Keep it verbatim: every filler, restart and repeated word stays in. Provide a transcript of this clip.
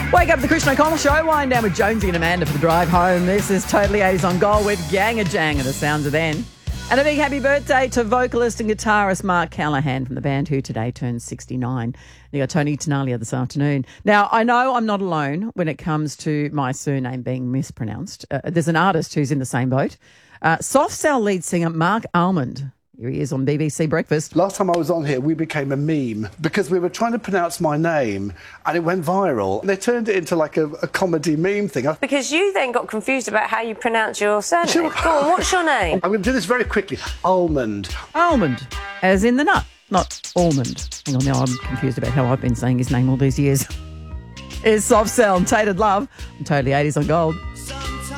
Wake up to the Christian O'Connell Show. Wind down with Jonesy and Amanda for the drive home. This is Totally eighties on Gold with Gang of Jang and the sounds of then. And a big happy birthday to vocalist and guitarist Mark Callahan from the band, who today turns sixty-nine. You got Tony Tenalia this afternoon. Now, I know I'm not alone when it comes to my surname being mispronounced. Uh, there's an artist who's in the same boat. Uh, Soft Cell lead singer Mark Almond. Here he is on B B C Breakfast. Last time I was on here, we became a meme because we were trying to pronounce my name and it went viral. They turned it into like a, a comedy meme thing. Because you then got confused about how you pronounce your surname. Sure. Go on, what's your name? I'm going to do this very quickly. Almond. Almond, as in the nut, not almond. Hang on, now I'm confused about how I've been saying his name all these years. It's Soft Cell and Tainted Love. I'm Totally eighties on Gold.